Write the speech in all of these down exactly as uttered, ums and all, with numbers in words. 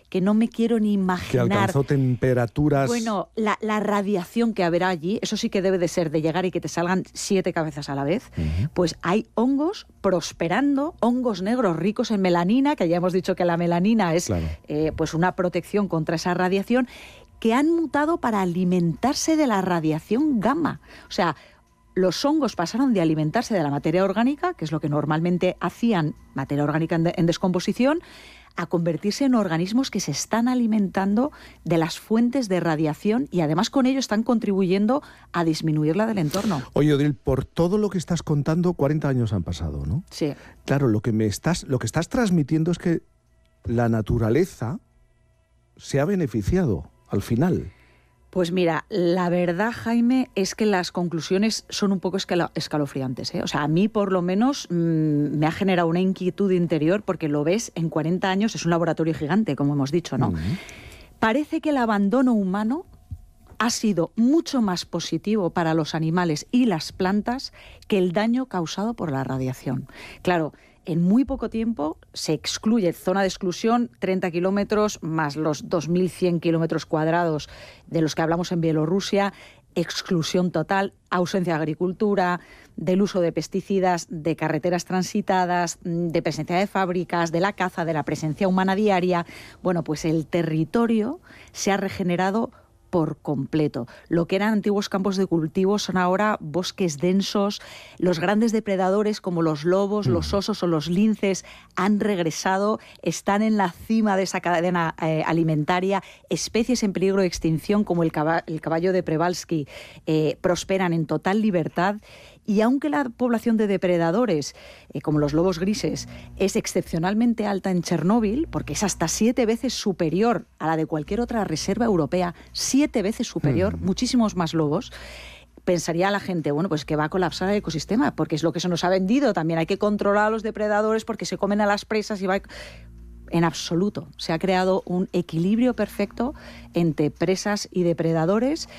que no me quiero ni imaginar. Que alcanzó temperaturas... Bueno, la, la radiación que habrá allí, eso sí que debe de ser de llegar y que te salgan siete cabezas a la vez, uh-huh. Pues hay hongos prosperando, hongos negros ricos en melanina, que ya hemos dicho que la melanina es claro. eh, pues una protección contra esa radiación, que han mutado para alimentarse de la radiación gamma. O sea, los hongos pasaron de alimentarse de la materia orgánica, que es lo que normalmente hacían, materia orgánica en, de, en descomposición, a convertirse en organismos que se están alimentando de las fuentes de radiación y además con ello están contribuyendo a disminuirla del entorno. Oye, Odil, por todo lo que estás contando, cuarenta años han pasado, ¿no? Sí. Claro, lo que me estás, lo que estás transmitiendo es que la naturaleza se ha beneficiado al final. Pues mira, la verdad, Jaime, es que las conclusiones son un poco escalo- escalofriantes, ¿eh? O sea, a mí por lo menos mmm, me ha generado una inquietud interior porque lo ves, en cuarenta años es un laboratorio gigante, como hemos dicho, ¿no? Uh-huh. Parece que el abandono humano ha sido mucho más positivo para los animales y las plantas que el daño causado por la radiación. Claro, en muy poco tiempo se excluye, zona de exclusión, treinta kilómetros más los dos mil cien kilómetros cuadrados de los que hablamos en Bielorrusia, exclusión total, ausencia de agricultura, del uso de pesticidas, de carreteras transitadas, de presencia de fábricas, de la caza, de la presencia humana diaria. Bueno, pues el territorio se ha regenerado por completo. Lo que eran antiguos campos de cultivo son ahora bosques densos. Los grandes depredadores como los lobos, mm. los osos o los linces han regresado, están en la cima de esa cadena eh, alimentaria. Especies en peligro de extinción como el, caba- el caballo de Przewalski eh, prosperan en total libertad. Y aunque la población de depredadores, eh, como los lobos grises, es excepcionalmente alta en Chernóbil, porque es hasta siete veces superior a la de cualquier otra reserva europea, siete veces superior, mm. muchísimos más lobos, pensaría la gente, bueno, pues que va a colapsar el ecosistema, porque es lo que se nos ha vendido. También hay que controlar a los depredadores porque se comen a las presas y va... En absoluto. Se ha creado un equilibrio perfecto entre presas y depredadores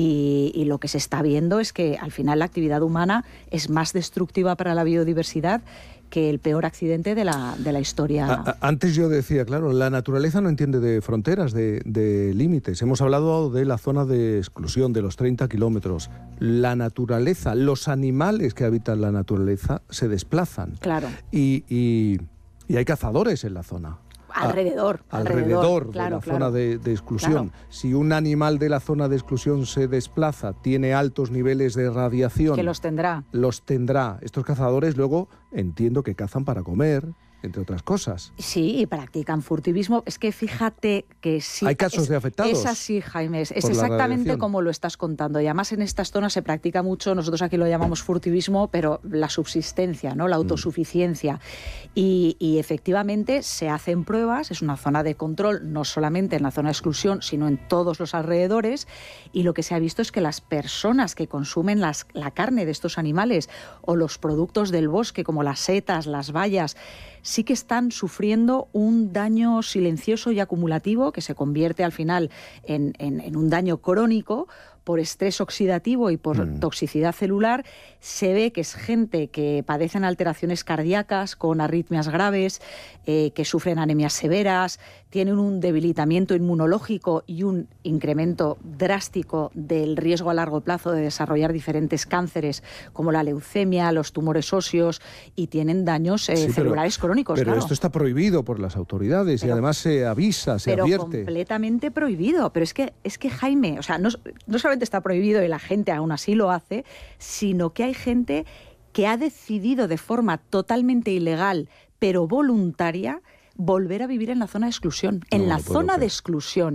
y, y lo que se está viendo es que al final la actividad humana es más destructiva para la biodiversidad que el peor accidente de la, de la historia. A, a, antes yo decía, claro, la naturaleza no entiende de fronteras, de, de límites. Hemos hablado de la zona de exclusión, de los treinta kilómetros. La naturaleza, los animales que habitan la naturaleza se desplazan. Claro. Y... y Y hay cazadores en la zona. Alrededor. A, alrededor, alrededor de claro, la claro. zona de, de exclusión. Claro. Si un animal de la zona de exclusión se desplaza, tiene altos niveles de radiación... Que los tendrá. Los tendrá. Estos cazadores luego entiendo que cazan para comer, entre otras cosas. Sí, y practican furtivismo. Es que fíjate que sí... ¿Hay casos es, de afectados? Es así, Jaime. Es exactamente como lo estás contando. Y además en estas zonas se practica mucho, nosotros aquí lo llamamos furtivismo, pero la subsistencia, ¿no? La autosuficiencia. Mm. Y, y efectivamente se hacen pruebas, es una zona de control, no solamente en la zona de exclusión, sino en todos los alrededores. Y lo que se ha visto es que las personas que consumen las, la carne de estos animales o los productos del bosque, como las setas, las bayas, sí que están sufriendo un daño silencioso y acumulativo que se convierte al final en, en, en un daño crónico por estrés oxidativo y por mm. toxicidad celular. Se ve que es gente que padecen alteraciones cardíacas con arritmias graves, eh, que sufren anemias severas, tienen un debilitamiento inmunológico y un incremento drástico del riesgo a largo plazo de desarrollar diferentes cánceres como la leucemia, los tumores óseos y tienen daños eh, sí, celulares pero, crónicos. Pero claro. esto está prohibido por las autoridades pero, y además se avisa, se pero advierte. Pero completamente prohibido. Pero es que, es que Jaime, o sea, no, no solamente está prohibido y la gente aún así lo hace, sino que hay gente que ha decidido de forma totalmente ilegal, pero voluntaria, volver a vivir en la zona de exclusión. No, en la no zona de exclusión.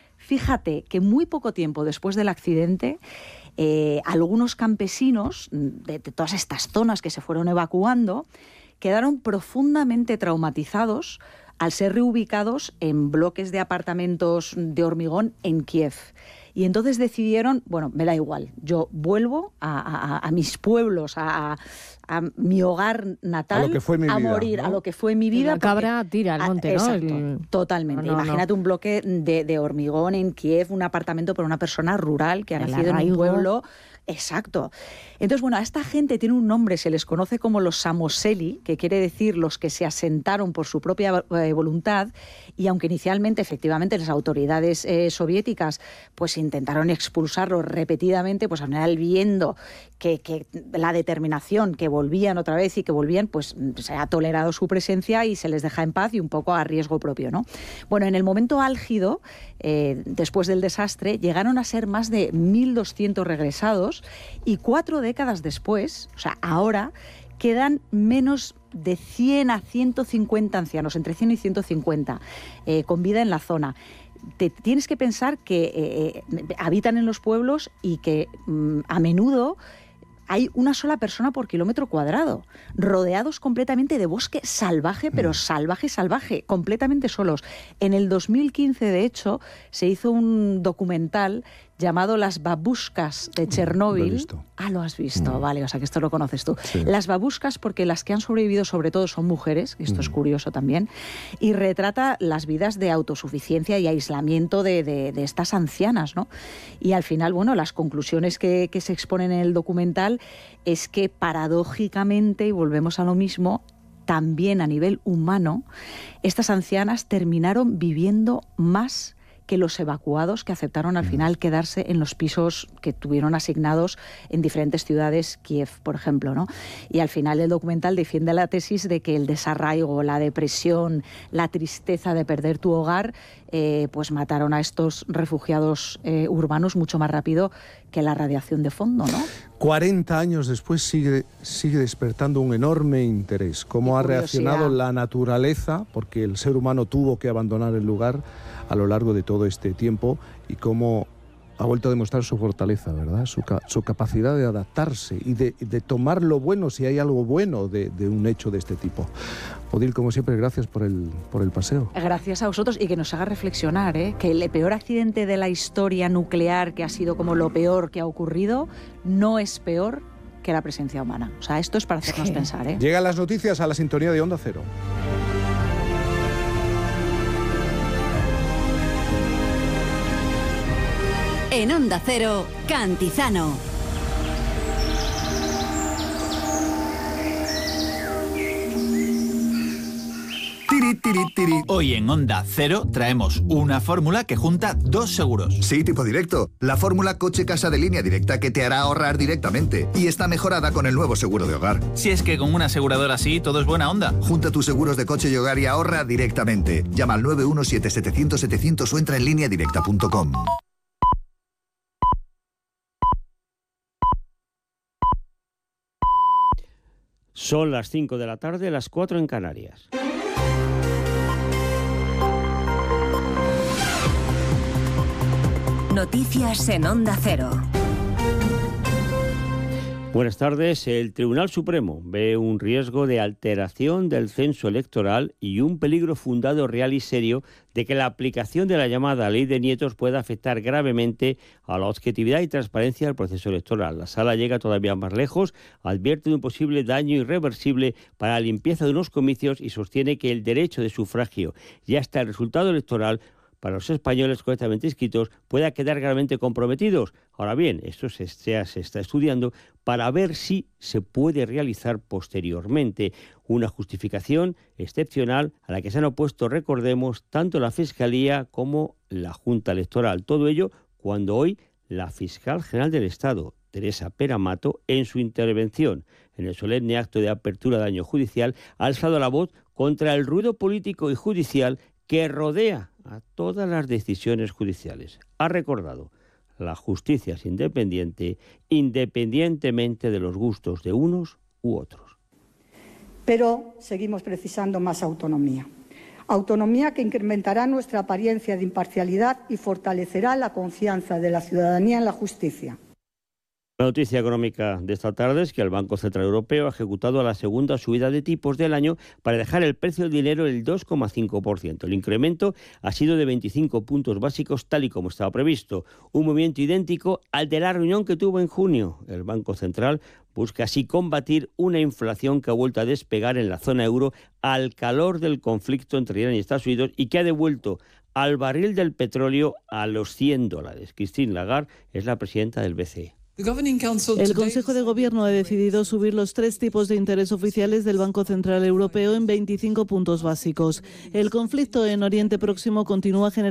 Fíjate que muy poco tiempo después del accidente, eh, algunos campesinos de, de todas estas zonas que se fueron evacuando quedaron profundamente traumatizados al ser reubicados en bloques de apartamentos de hormigón en Kiev. Y entonces decidieron, bueno, me da igual, yo vuelvo a, a, a mis pueblos, a, a mi hogar natal, a, lo que fue mi a vida, morir, ¿no? a lo que fue mi vida. La cabra porque, tira al monte, ¿no? Exacto, el... totalmente. No, no, Imagínate no. un bloque de, de hormigón en Kiev, un apartamento para una persona rural que ha el nacido arraigo. en un pueblo. Exacto. Entonces, bueno, a esta gente tiene un nombre, se les conoce como los Samoseli, que quiere decir los que se asentaron por su propia eh, voluntad, y aunque inicialmente, efectivamente, las autoridades eh, soviéticas pues intentaron expulsarlos repetidamente, pues al final viendo que, que la determinación, que volvían otra vez y que volvían, pues se ha tolerado su presencia y se les deja en paz y un poco a riesgo propio, ¿no? Bueno, en el momento álgido, eh, después del desastre, llegaron a ser más de mil doscientos regresados, y cuatro décadas después, o sea, ahora, quedan menos de cien a ciento cincuenta ancianos, entre cien y ciento cincuenta, eh, con vida en la zona. Te tienes que pensar que eh, habitan en los pueblos y que mm, a menudo hay una sola persona por kilómetro cuadrado, rodeados completamente de bosque salvaje, pero mm. salvaje, salvaje, completamente solos. En el dos mil quince, de hecho, se hizo un documental llamado Las babushkas de Chernóbil. Lo he visto. Ah, lo has visto, mm. vale, o sea que esto lo conoces tú. Sí. Las babushkas, porque las que han sobrevivido sobre todo son mujeres, esto mm. es curioso también, y retrata las vidas de autosuficiencia y aislamiento de, de, de estas ancianas, ¿no? Y al final, bueno, las conclusiones que, que se exponen en el documental es que paradójicamente, y volvemos a lo mismo, también a nivel humano, estas ancianas terminaron viviendo más que los evacuados que aceptaron al final quedarse en los pisos que tuvieron asignados en diferentes ciudades, Kiev, por ejemplo, ¿no? Y al final el documental defiende la tesis de que el desarraigo, la depresión, la tristeza de perder tu hogar, eh, pues mataron a estos refugiados eh, urbanos mucho más rápido que la radiación de fondo, ¿no? cuarenta años después sigue, sigue despertando un enorme interés. Cómo ha reaccionado la naturaleza, porque el ser humano tuvo que abandonar el lugar a lo largo de todo este tiempo, y cómo ha vuelto a demostrar su fortaleza, ¿verdad? Su, su capacidad de adaptarse y de, de tomar lo bueno, si hay algo bueno de, de un hecho de este tipo. Odil, como siempre, gracias por el, por el paseo. Gracias a vosotros, y que nos haga reflexionar, ¿eh? Que el peor accidente de la historia nuclear, que ha sido como lo peor que ha ocurrido, no es peor que la presencia humana. O sea, esto es para hacernos sí. pensar, ¿eh? Llegan las noticias a la sintonía de Onda Cero. En Onda Cero, Cantizano. Tiri, tiri, tiri. Hoy en Onda Cero traemos una fórmula que junta dos seguros. Sí, tipo directo. La fórmula coche-casa de Línea Directa, que te hará ahorrar directamente. Y está mejorada con el nuevo seguro de hogar. Si es que con una aseguradora así todo es buena onda. Junta tus seguros de coche y hogar y ahorra directamente. Llama al nueve uno siete, setecientos, setecientos o entra en línea directa punto com. Son las cinco de la tarde, las cuatro en Canarias. Noticias en Onda Cero. Buenas tardes. El Tribunal Supremo ve un riesgo de alteración del censo electoral y un peligro fundado, real y serio de que la aplicación de la llamada ley de nietos pueda afectar gravemente a la objetividad y transparencia del proceso electoral. La Sala llega todavía más lejos, advierte de un posible daño irreversible para la limpieza de unos comicios y sostiene que el derecho de sufragio y hasta el resultado electoral para los españoles correctamente inscritos pueda quedar gravemente comprometidos. Ahora bien, esto se, se, se está estudiando para ver si se puede realizar posteriormente una justificación excepcional a la que se han opuesto, recordemos, tanto la Fiscalía como la Junta Electoral. Todo ello cuando hoy la Fiscal General del Estado, Teresa Peramato, en su intervención en el solemne acto de apertura de año judicial, ha alzado la voz contra el ruido político y judicial que rodea a todas las decisiones judiciales. Ha recordado: la justicia es independiente, independientemente de los gustos de unos u otros. Pero seguimos precisando más autonomía. Autonomía que incrementará nuestra apariencia de imparcialidad y fortalecerá la confianza de la ciudadanía en la justicia. La noticia económica de esta tarde es que el Banco Central Europeo ha ejecutado la segunda subida de tipos del año para dejar el precio del dinero en el dos coma cinco por ciento. El incremento ha sido de veinticinco puntos básicos, tal y como estaba previsto, un movimiento idéntico al de la reunión que tuvo en junio. El Banco Central busca así combatir una inflación que ha vuelto a despegar en la zona euro al calor del conflicto entre Irán y Estados Unidos y que ha devuelto al barril del petróleo a los cien dólares. Christine Lagarde es la presidenta del B C E. El Consejo de Gobierno ha decidido subir los tres tipos de interés oficiales del Banco Central Europeo en veinticinco puntos básicos. El conflicto en Oriente Próximo continúa generando